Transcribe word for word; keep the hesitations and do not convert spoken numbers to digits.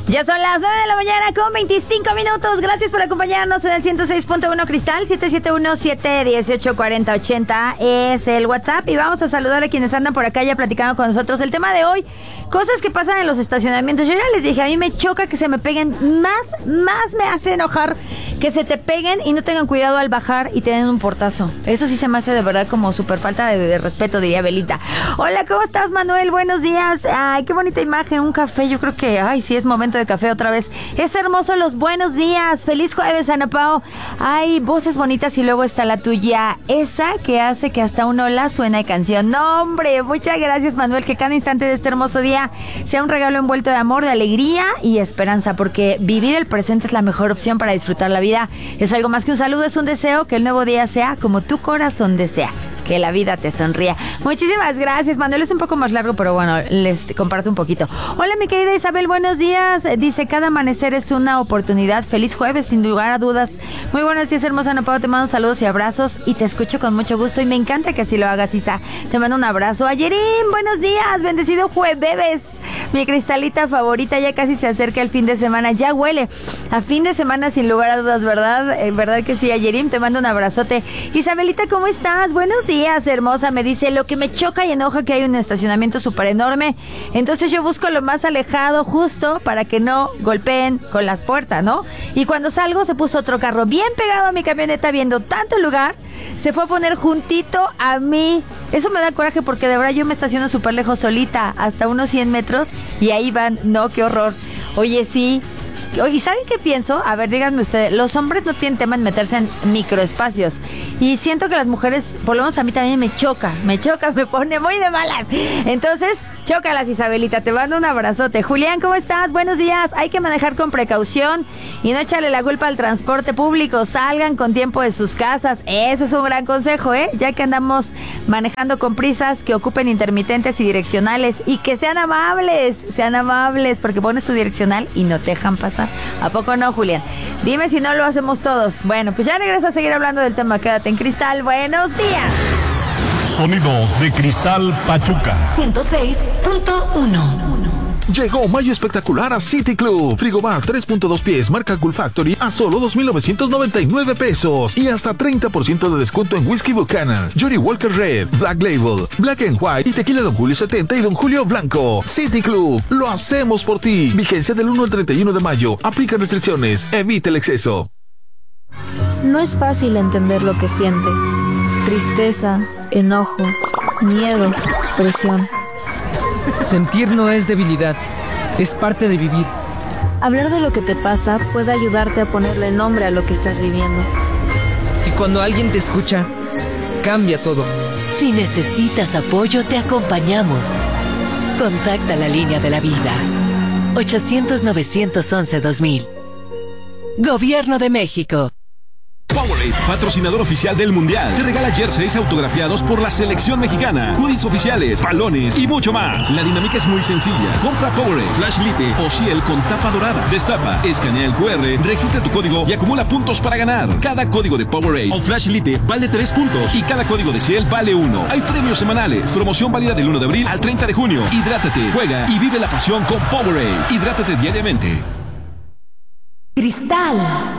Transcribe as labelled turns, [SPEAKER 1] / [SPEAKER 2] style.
[SPEAKER 1] Ya son las nueve de la mañana con veinticinco minutos. Gracias por acompañarnos en el ciento seis punto uno Cristal. Siete siete uno, siete uno ocho, cuatro cero ocho cero es el WhatsApp. Y vamos a saludar a quienes andan por acá ya platicando con nosotros. El tema de hoy, cosas que pasan en los estacionamientos. Yo ya les dije, a mí me choca que se me peguen. Más, más me hace enojar que se te peguen y no tengan cuidado al bajar y te den un portazo. Eso sí se me hace de verdad como súper falta de, de respeto, diría Belita. Hola, ¿cómo estás, Manuel? Buenos días. Ay, qué bonita imagen, un café. Yo creo que, ay, sí es momento de café otra vez. Es hermoso los buenos días. Feliz jueves, Ana Pao. Hay voces bonitas y luego está la tuya, esa que hace que hasta un hola suena de canción. No, hombre, muchas gracias, Manuel. Que cada instante de este hermoso día sea un regalo envuelto de amor, de alegría y esperanza, porque vivir el presente es la mejor opción para disfrutar la vida. Es algo más que un saludo, es un deseo, que el nuevo día sea como tu corazón desea. Que la vida te sonría. Muchísimas gracias, Manuel. Es un poco más largo, pero bueno, les comparto un poquito. Hola, mi querida Isabel, buenos días. Dice, cada amanecer es una oportunidad. Feliz jueves, sin lugar a dudas. Muy buenos días, hermosa Ana Pao. Te mando saludos y abrazos y te escucho con mucho gusto y me encanta que así lo hagas, Isa. Te mando un abrazo. Ayerín, buenos días. Bendecido jueves. Mi cristalita favorita, ya casi se acerca el fin de semana. Ya huele a fin de semana, sin lugar a dudas, ¿verdad? Eh, ¿Verdad que sí, Ayerín? Te mando un abrazote. Isabelita, ¿cómo estás? Buenos días. Hermosa, me dice, lo que me choca y enoja que hay un estacionamiento súper enorme, entonces yo busco lo más alejado justo para que no golpeen con las puertas, ¿no? Y cuando salgo se puso otro carro bien pegado a mi camioneta, viendo tanto lugar, se fue a poner juntito a mí. Eso me da coraje porque de verdad yo me estaciono súper lejos solita, hasta unos cien metros, y ahí van. No, qué horror. Oye, sí. ¿Y saben qué pienso? A ver, díganme ustedes, los hombres no tienen tema en meterse en microespacios y siento que las mujeres, por lo menos a mí también me choca, me choca, me pone muy de malas. Entonces, chócalas, Isabelita, te mando un abrazote. Julián, ¿cómo estás? Buenos días. Hay que manejar con precaución y no echarle la culpa al transporte público. Salgan con tiempo de sus casas. Ese es un gran consejo, ¿eh? Ya que andamos manejando con prisas, que ocupen intermitentes y direccionales y que sean amables, sean amables, porque pones tu direccional y no te dejan pasar. ¿A poco no, Julián? Dime si no lo hacemos todos. Bueno, pues ya regreso a seguir hablando del tema. Quédate en Cristal. Buenos días.
[SPEAKER 2] Sonidos de Cristal Pachuca
[SPEAKER 3] ciento seis punto uno.
[SPEAKER 4] Llegó mayo espectacular a City Club. Frigobar tres punto dos pies marca Cool Factory a solo dos mil novecientos noventa y nueve pesos y hasta treinta por ciento de descuento en Whisky Buchanan, Johnny Walker Red, Black Label, Black and White y Tequila Don Julio setenta y Don Julio Blanco. City Club, lo hacemos por ti. Vigencia del uno al treinta y uno de mayo. Aplica restricciones. Evita el exceso.
[SPEAKER 5] No es fácil entender lo que sientes. Tristeza, enojo, miedo, presión.
[SPEAKER 6] Sentir no es debilidad, es parte de vivir.
[SPEAKER 5] Hablar de lo que te pasa puede ayudarte a ponerle nombre a lo que estás viviendo.
[SPEAKER 6] Y cuando alguien te escucha, cambia todo.
[SPEAKER 3] Si necesitas apoyo, te acompañamos. Contacta la línea de la vida. ochocientos, novecientos once, dos mil. Gobierno de México.
[SPEAKER 7] Powerade, patrocinador oficial del Mundial, te regala jerseys autografiados por la selección mexicana, hoodies oficiales, balones y mucho más. La dinámica es muy sencilla. Compra Powerade, Flash Lite o Ciel con tapa dorada. Destapa, escanea el cu erre, registra tu código y acumula puntos para ganar. Cada código de Powerade o Flash Lite vale tres puntos y cada código de Ciel vale uno. Hay premios semanales. Promoción válida del uno de abril al treinta de junio. Hidrátate, juega y vive la pasión con Powerade. Hidrátate diariamente.
[SPEAKER 3] Cristal